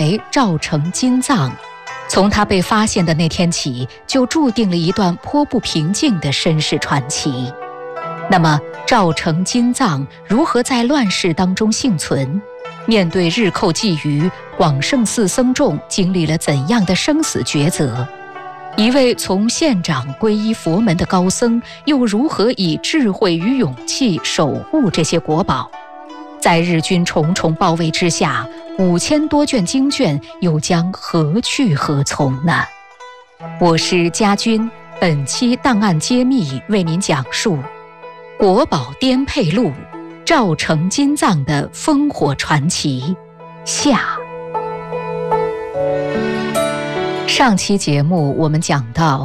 为赵城金藏。从他被发现的那天起，就注定了一段颇不平静的身世传奇。那么，赵城金藏如何在乱世当中幸存？面对日寇觊觎，广胜寺僧众经历了怎样的生死抉择？一位从县长皈依佛门的高僧，又如何以智慧与勇气守护这些国宝？在日军重重包围之下，5000多卷经卷又将何去何从呢？我是家军，本期档案揭秘为您讲述国宝颠沛录，赵城金藏的烽火传奇下。上期节目我们讲到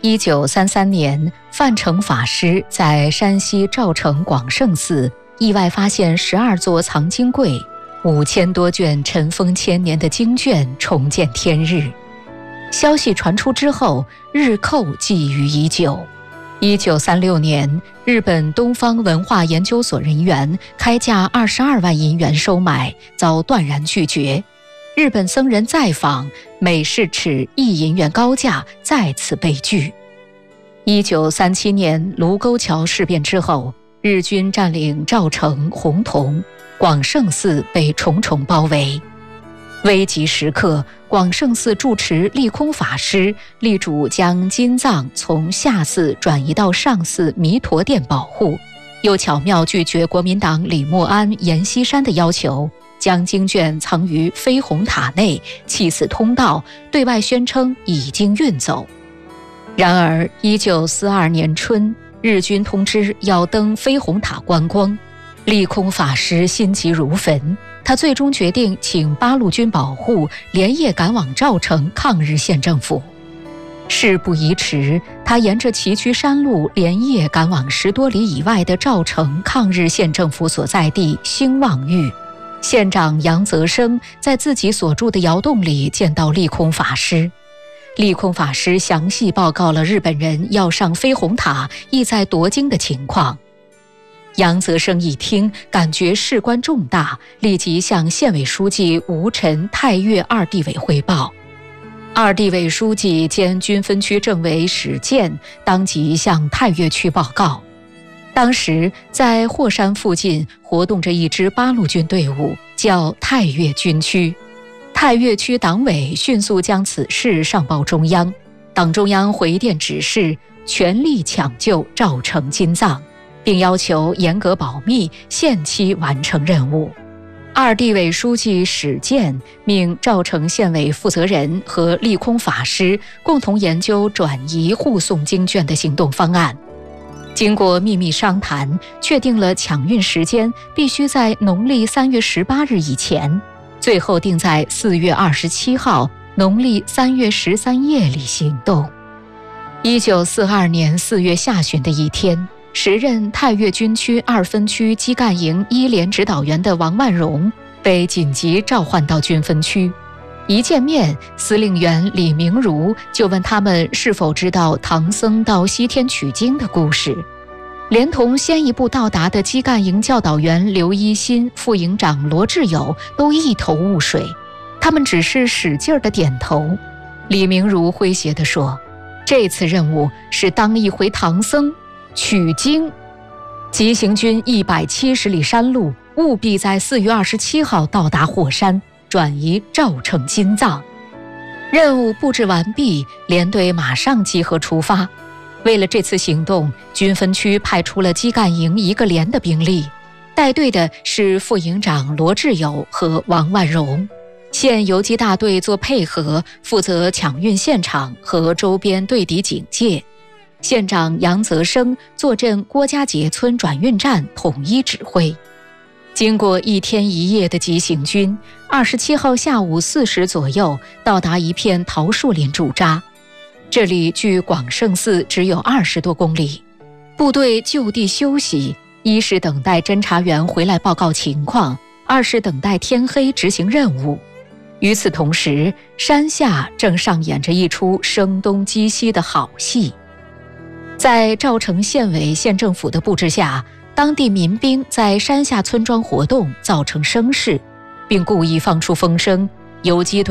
1933年，范成法师在山西赵城广胜寺意外发现12座藏经柜，5000多卷尘封千年的经卷重见天日。消息传出之后，日寇觊觎已久。1936年，日本东方文化研究所人员开价22万银元收买，遭断然拒绝。日本僧人再访，每市尺1银元高价，再次被拒。1937年卢沟桥事变之后，日军占领赵城、洪洞，广胜寺被重重包围。危急时刻，广胜寺住持立空法师力主将金藏从下寺转移到上寺弥陀殿保护，又巧妙拒绝国民党李默安、阎锡山的要求，将经卷藏于飞虹塔内，弃死通道，对外宣称已经运走。然而1942年春，日军通知要登飞虹塔观光，立空法师心急如焚，他最终决定请八路军保护，连夜赶往赵城抗日县政府。事不宜迟，他沿着崎岖山路连夜赶往10多里以外的赵城抗日县政府所在地兴旺峪。县长杨泽生在自己所住的窑洞里见到立空法师。立空法师详细报告了日本人要上飞虹塔，意在夺经的情况。杨泽生一听，感觉事关重大，立即向县委书记吴臣、太岳二地委汇报。二地委书记兼军分区政委史建当即向太岳区报告。当时在霍山附近活动着一支八路军队伍，叫太岳军区。太岳区党委迅速将此事上报中央，党中央回电指示全力抢救赵城金藏，并要求严格保密，限期完成任务。二地委书记史建命赵城县委负责人和立空法师共同研究转移护送经卷的行动方案。经过秘密商谈，确定了抢运时间必须在农历3月18日以前，最后定在4月27号，农历3月13夜里行动。1942年4月下旬的一天，时任太岳军区2分区基干营1连指导员的王万荣被紧急召唤到军分区。一见面，司令员李明儒就问他们是否知道唐僧到西天取经的故事，连同先一步到达的基干营教导员刘一新、副营长罗志友都一头雾水，他们只是使劲地点头。李明儒诙谐地说，这次任务是当一回唐僧取经，急行军170里山路，务必在4月27号到达火山，转移赵城金藏。任务布置完毕，连队马上集合出发。为了这次行动，军分区派出了基干营1个连的兵力，带队的是副营长罗志友和王万荣。县游击大队做配合，负责抢运现场和周边对敌警戒。县长杨泽生坐镇郭家节村转运站，统一指挥。经过1天1夜的急行军，27号下午4时左右到达一片桃树林驻扎。这里距广胜寺只有20多公里，部队就地休息，一是等待侦察员回来报告情况，二是等待天黑执行任务。与此同时，山下正上演着一出声东击西的好戏。在赵城县委县政府的布置下，当地民兵在山下村庄活动，造成声势，并故意放出风声，游击队